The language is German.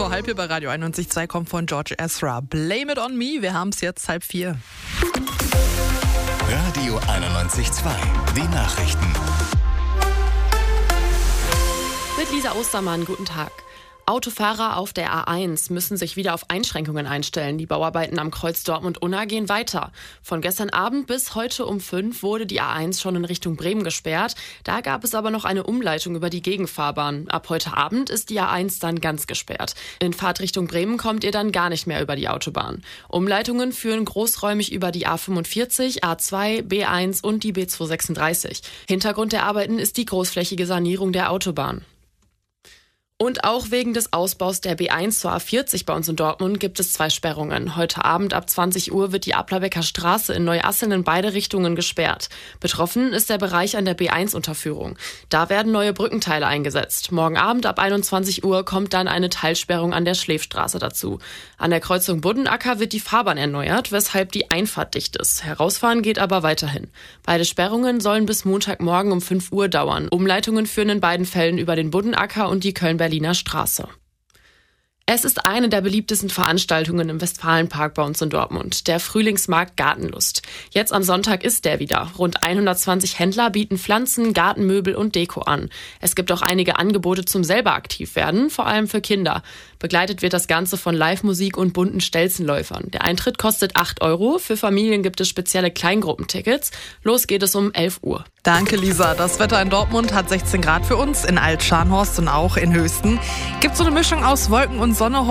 4:30 hier bei Radio 91.2 kommt von George Ezra. Blame it on me, wir haben es jetzt 3:30. Radio 91.2, die Nachrichten. Mit Lisa Ostermann, guten Tag. Autofahrer auf der A1 müssen sich wieder auf Einschränkungen einstellen. Die Bauarbeiten am Kreuz Dortmund-Unna gehen weiter. Von gestern Abend bis heute um 5 wurde die A1 schon in Richtung Bremen gesperrt. Da gab es aber noch eine Umleitung über die Gegenfahrbahn. Ab heute Abend ist die A1 dann ganz gesperrt. In Fahrtrichtung Bremen kommt ihr dann gar nicht mehr über die Autobahn. Umleitungen führen großräumig über die A45, A2, B1 und die B236. Hintergrund der Arbeiten ist die großflächige Sanierung der Autobahn. Und auch wegen des Ausbaus der B1 zur A40 bei uns in Dortmund gibt es 2 Sperrungen. Heute Abend ab 20 Uhr wird die Ablerbecker Straße in Neuasseln in beide Richtungen gesperrt. Betroffen ist der Bereich an der B1-Unterführung. Da werden neue Brückenteile eingesetzt. Morgen Abend ab 21 Uhr kommt dann eine Teilsperrung an der Schleefstraße dazu. An der Kreuzung Buddenacker wird die Fahrbahn erneuert, weshalb die Einfahrt dicht ist. Herausfahren geht aber weiterhin. Beide Sperrungen sollen bis Montagmorgen um 5 Uhr dauern. Umleitungen führen in beiden Fällen über den Buddenacker und die Köln-Berliner Straße. Es ist eine der beliebtesten Veranstaltungen im Westfalenpark bei uns in Dortmund, der Frühlingsmarkt Gartenlust. Jetzt am Sonntag ist der wieder. Rund 120 Händler bieten Pflanzen, Gartenmöbel und Deko an. Es gibt auch einige Angebote zum selber aktiv werden, vor allem für Kinder. Begleitet wird das Ganze von Live-Musik und bunten Stelzenläufern. Der Eintritt kostet 8 €. Für Familien gibt es spezielle Kleingruppentickets. Los geht es um 11 Uhr. Danke, Lisa. Das Wetter in Dortmund hat 16 Grad für uns, in Alt-Scharnhorst und auch in Höchsten. Gibt so eine Mischung aus Wolken und Sonne.